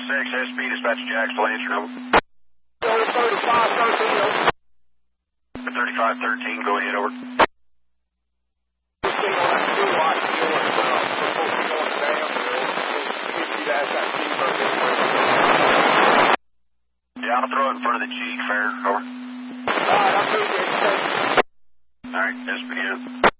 SP, dispatch Jax, Lansing, over. 3513, 3513, go ahead, over. Yeah, I'll throw it in front of the Jeep, fair, over. Alright, I'll move it. Alright, SPN.